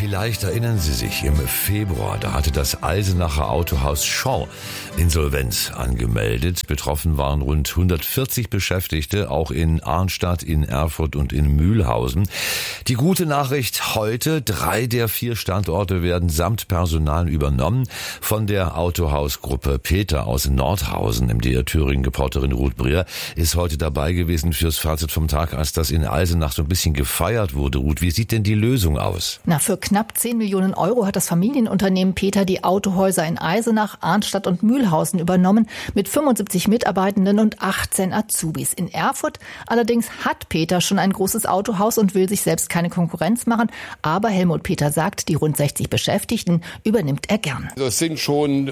Vielleicht erinnern Sie sich, im Februar, da hatte das Eisenacher Autohaus Shaw Insolvenz angemeldet. Betroffen waren rund 140 Beschäftigte, auch in Arnstadt, in Erfurt und in Mühlhausen. Die gute Nachricht heute: 3 der 4 Standorte werden samt Personal übernommen von der Autohausgruppe Peter aus Nordhausen. MDR Thüringen-Reporterin Ruth Breer ist heute dabei gewesen fürs Fazit vom Tag, als das in Eisenach so ein bisschen gefeiert wurde. Ruth, wie sieht denn die Lösung aus? Für knapp 10 Millionen Euro hat das Familienunternehmen Peter die Autohäuser in Eisenach, Arnstadt und Mühlhausen übernommen, mit 75 Mitarbeitenden und 18 Azubis. In Erfurt allerdings hat Peter schon ein großes Autohaus und will sich selbst keine Konkurrenz machen. Aber Helmut Peter sagt, die rund 60 Beschäftigten übernimmt er gern. Es sind schon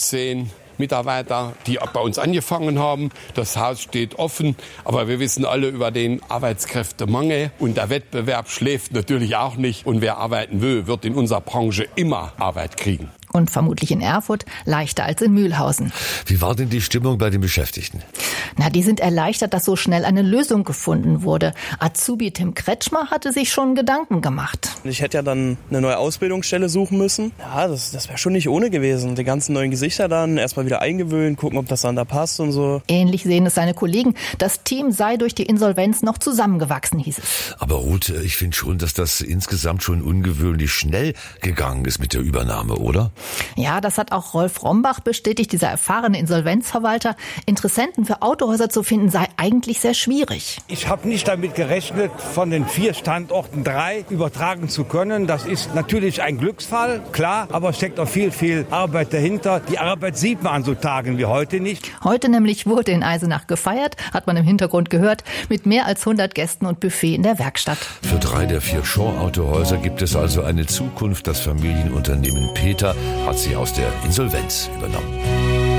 15 Mitarbeiter, die bei uns angefangen haben. Das Haus steht offen, aber wir wissen alle über den Arbeitskräftemangel und der Wettbewerb schläft natürlich auch nicht. Und wer arbeiten will, wird in unserer Branche immer Arbeit kriegen. Und vermutlich in Erfurt leichter als in Mühlhausen. Wie war denn die Stimmung bei den Beschäftigten? Die sind erleichtert, dass so schnell eine Lösung gefunden wurde. Azubi Tim Kretschmer hatte sich schon Gedanken gemacht. Ich hätte ja dann eine neue Ausbildungsstelle suchen müssen. Ja, das wäre schon nicht ohne gewesen. Die ganzen neuen Gesichter dann erstmal wieder eingewöhnen, gucken, ob das dann da passt und so. Ähnlich sehen es seine Kollegen. Das Team sei durch die Insolvenz noch zusammengewachsen, hieß es. Aber Ruth, ich finde schon, dass das insgesamt schon ungewöhnlich schnell gegangen ist mit der Übernahme, oder? Ja, das hat auch Rolf Rombach bestätigt, dieser erfahrene Insolvenzverwalter. Interessenten für Autohäuser zu finden, sei eigentlich sehr schwierig. Ich habe nicht damit gerechnet, von den 4 Standorten 3 übertragen zu können. Das ist natürlich ein Glücksfall, klar, aber es steckt auch viel, viel Arbeit dahinter. Die Arbeit sieht man an so Tagen wie heute nicht. Heute nämlich wurde in Eisenach gefeiert, hat man im Hintergrund gehört, mit mehr als 100 Gästen und Buffet in der Werkstatt. Für 3 der 4 Shaw-Autohäuser gibt es also eine Zukunft. Das Familienunternehmen Peter hat sie aus der Insolvenz übernommen.